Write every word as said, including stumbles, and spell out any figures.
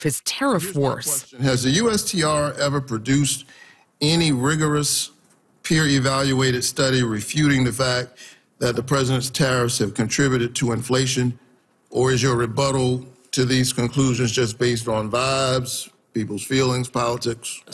his tariff wars. Question. Has the U S T R ever produced any rigorous peer-evaluated study refuting the fact that the president's tariffs have contributed to inflation, or is your rebuttal to these conclusions just based on vibes, people's feelings, politics?